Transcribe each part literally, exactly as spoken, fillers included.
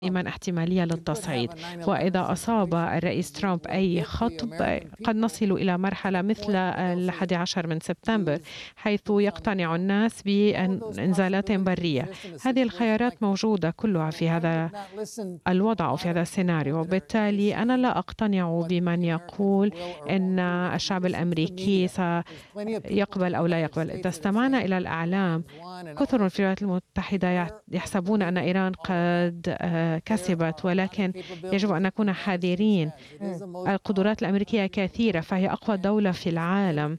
دائما احتمالية للتصعيد، وإذا أصاب الرئيس ترامب أي خطب قد نصل إلى مرحلة مثل الحادي عشر من سبتمبر، حيث يقتنع الناس بإنزالات برية. هذه الخيارات موجودة كلها في هذا الوضع أو في هذا السيناريو، وبالتالي أنا لا أقتنع بمن يقول أن الشعب الأمريكي سيقبل أو لا يقبل. إذا استمعنا إلى الأعلام، كثر في الولايات المتحدة يحسبون أن إيران قد كسبت، ولكن يجب أن نكون حذرين. القدرات الأمريكية كثيرة، فهي أقوى دولة في العالم،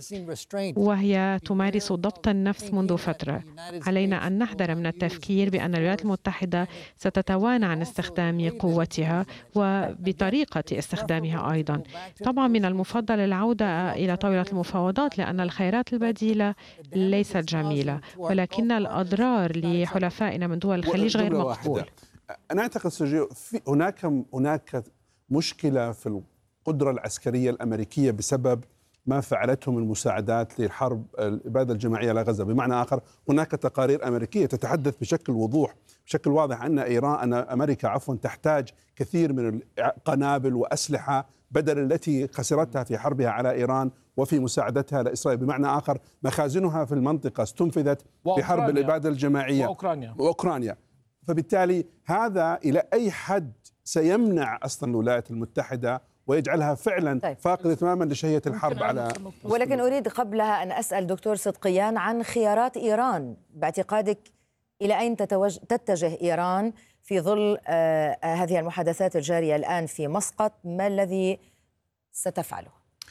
وهي تمارس ضبط النفس منذ فترة. علينا أن نحذر من التفكير بأن الولايات المتحدة ستتوانى عن استخدام قوتها وبطريقة استخدامها أيضا. طبعا من المفضل العودة إلى طاولة المفاوضات، لأن الخيارات البديلة ليست جميلة، ولكن الأضرار لحلفائنا من دول الخليج غير مقبول. أنا أعتقد سيرجيو في هناك هناك مشكلة في القدرة العسكرية الأمريكية بسبب ما فعلته من مساعدات للحرب الإبادة الجماعية على غزة. بمعنى آخر، هناك تقارير أمريكية تتحدث بشكل وضوح بشكل واضح أن إيران أن أمريكا عفوا تحتاج كثير من القنابل وأسلحة بدل التي خسرتها في حربها على إيران وفي مساعدتها لإسرائيل. بمعنى آخر، مخازنها في المنطقة استنفذت في حرب الإبادة الجماعية وأوكرانيا. وأوكرانيا. فبالتالي هذا إلى أي حد سيمنع أصلا الولايات المتحدة ويجعلها فعلا طيب. فاقدة تماما لشهية الحرب على. ولكن أريد قبلها أن أسأل دكتور صدقيان عن خيارات إيران. باعتقادك إلى أين تتوج... تتجه إيران في ظل آه هذه المحادثات الجارية الآن في مسقط؟ ما الذي ستفعله؟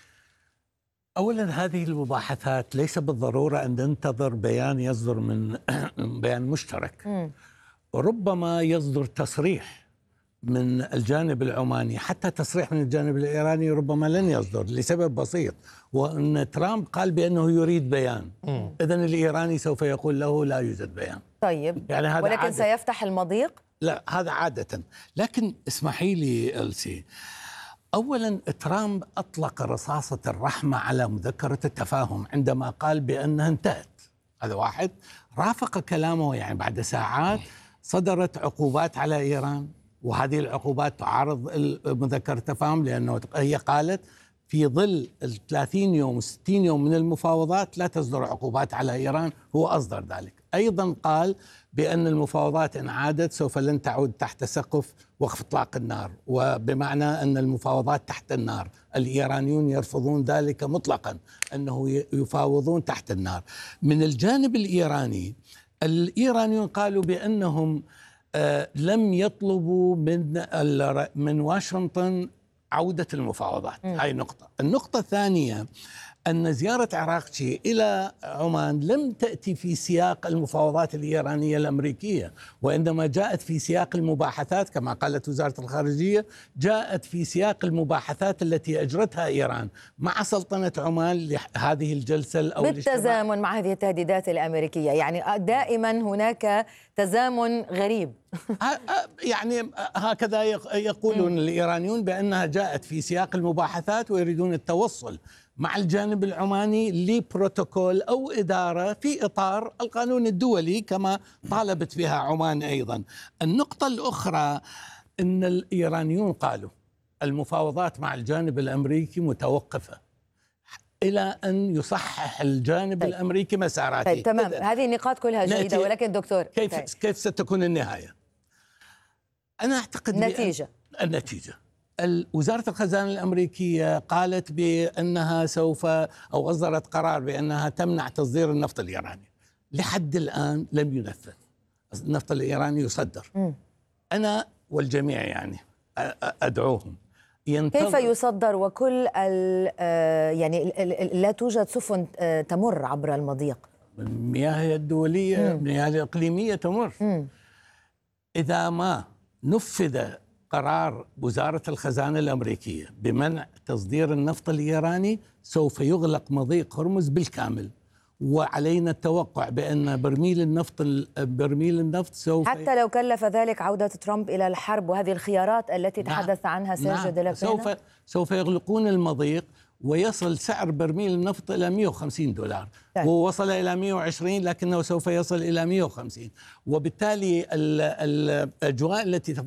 أولا، هذه المباحثات ليس بالضرورة أن ننتظر بيان يصدر من بيان مشترك. م. ربما يصدر تصريح من الجانب العماني، حتى تصريح من الجانب الإيراني ربما لن يصدر لسبب بسيط، وأن ترامب قال بأنه يريد بيان. إذن الإيراني سوف يقول له لا يوجد بيان. طيب يعني هذا ولكن عادة. سيفتح المضيق؟ لا، هذا عادة. لكن اسمحي لي ألسي، أولا ترامب أطلق رصاصة الرحمة على مذكرة التفاهم عندما قال بأنها انتهت. هذا واحد. رافق كلامه يعني بعد ساعات صدرت عقوبات على إيران، وهذه العقوبات تعارض مذكرة التفاهم، لأنه هي قالت في ظل الثلاثين يوم وستين يوم من المفاوضات لا تصدر عقوبات على إيران. هو أصدر ذلك. أيضا قال بأن المفاوضات إن عادت سوف لن تعود تحت سقف وقف إطلاق النار، وبمعنى أن المفاوضات تحت النار. الإيرانيون يرفضون ذلك مطلقا، أنه يفاوضون تحت النار. من الجانب الإيراني، الإيرانيون قالوا بأنهم آه لم يطلبوا من من واشنطن عودة المفاوضات. م. هاي نقطة. النقطة الثانية أن زيارة عراقچي إلى عمان لم تأتي في سياق المفاوضات الإيرانية الأمريكية، وإنما جاءت في سياق المباحثات كما قالت وزارة الخارجية، جاءت في سياق المباحثات التي أجرتها إيران مع سلطنة عمان لهذه الجلسة أو بالتزامن مع هذه التهديدات الأمريكية. يعني دائما هناك تزامن غريب. يعني هكذا يقولون الإيرانيون بأنها جاءت في سياق المباحثات ويريدون التوصل مع الجانب العماني لبروتوكول أو إدارة في إطار القانون الدولي كما طالبت بها عمان أيضا. النقطة الأخرى أن الإيرانيون قالوا المفاوضات مع الجانب الأمريكي متوقفة إلى أن يصحح الجانب طيب. الأمريكي مساراته. طيب تمام، هذه النقاط كلها جيدة، ولكن دكتور كيف, طيب. كيف ستكون النهاية؟ أنا أعتقد النتيجة النتيجة وزارة الخزانة الأمريكية قالت بأنها سوف أو أصدرت قرار بأنها تمنع تصدير النفط الإيراني. لحد الآن لم ينفذ. النفط الإيراني يصدر. م. أنا والجميع يعني أدعوهم كيف يصدر وكل يعني لا توجد سفن تمر عبر المضيق؟ المياه الدولية المياه الإقليمية تمر. م. إذا ما نفذ قرار وزارة الخزانة الأمريكية بمنع تصدير النفط الإيراني سوف يغلق مضيق هرمز بالكامل، وعلينا التوقع بأن برميل النفط برميل النفط سوف حتى لو كلف ذلك عودة ترامب إلى الحرب وهذه الخيارات التي تحدث نعم. عنها سيرجيو نعم. ديلابينا سوف سوف يغلقون المضيق ويصل سعر برميل النفط إلى مئة وخمسين دولار. طيب. هو وصل إلى مئة وعشرين لكنه سوف يصل إلى مئة وخمسين، وبالتالي الأجواء التي